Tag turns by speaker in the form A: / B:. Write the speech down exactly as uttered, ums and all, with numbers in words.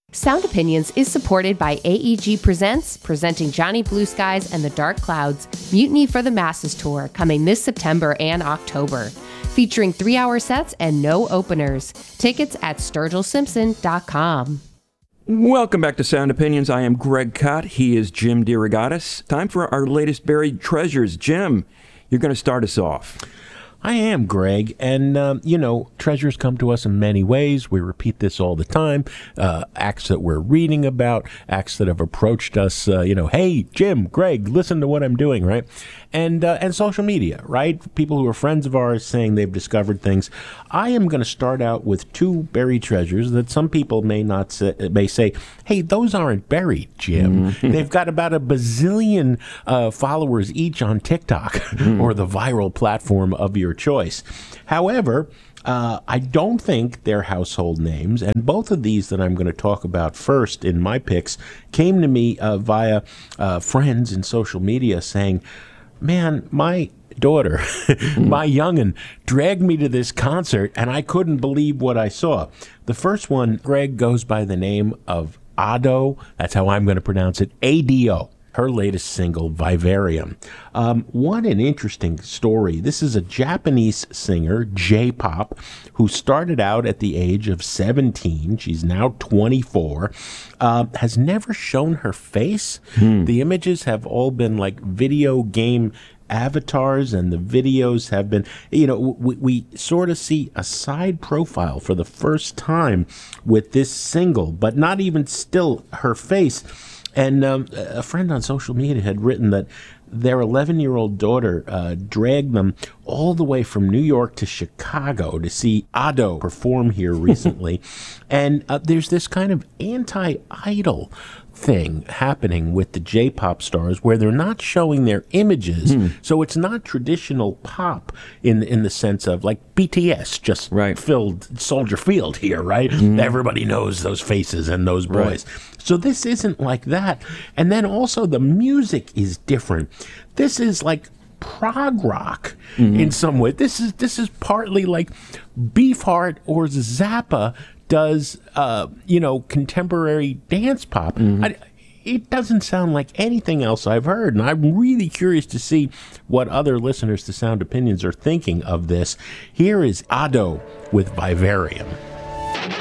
A: Sound Opinions is supported by A E G Presents, presenting Johnny Blue Skies and the Dark Clouds, Mutiny for the Masses Tour, coming this September and October. Featuring three-hour sets and no openers. Tickets at sturgill simpson dot com.
B: Welcome back to Sound Opinions. I am Greg Kot. He is Jim DeRogatis. Time for our latest buried treasures. Jim, you're going to start us off.
C: I am, Greg, and, um, you know, treasures come to us in many ways. We repeat this all the time. Uh, acts that we're reading about, acts that have approached us, uh, you know, hey, Jim, Greg, listen to what I'm doing, right? And uh, and social media, right? People who are friends of ours saying they've discovered things. I am going to start out with two buried treasures that some people may not say, may say, hey, those aren't buried, Jim. Mm-hmm. They've got about a bazillion uh, followers each on TikTok mm-hmm. or the viral platform of your choice. However, uh, I don't think they're household names, and both of these that I'm going to talk about first in my picks came to me uh, via uh, friends in social media saying, man, my daughter, my young'un, dragged me to this concert, and I couldn't believe what I saw. The first one, Greg, goes by the name of Ado. That's how I'm going to pronounce it, A D O. Her latest single, Vivarium. Um, what an interesting story. This is a Japanese singer, J-pop, who started out at the age of seventeen. She's now twenty-four. Uh, has never shown her face. Hmm. The images have all been like video game avatars, and the videos have been, you know, we, we sort of see a side profile for the first time with this single, but not even still her face. And um, a friend on social media had written that their eleven-year-old daughter uh, dragged them all the way from New York to Chicago to see Ado perform here recently. And uh, there's this kind of anti-idol thing happening with the J-pop stars where they're not showing their images. Hmm. So it's not traditional pop in in the sense of like B T S just right. filled Soldier Field here, right? Hmm. Everybody knows those faces and those boys. Right. So this isn't like that. And then also the music is different. This is like prog rock mm-hmm. in some way. This is this is partly like Beefheart or Zappa does, uh, you know, contemporary dance pop. Mm-hmm. I, it doesn't sound like anything else I've heard, and I'm really curious to see what other listeners to Sound Opinions are thinking of this. Here is Ado with Vivarium.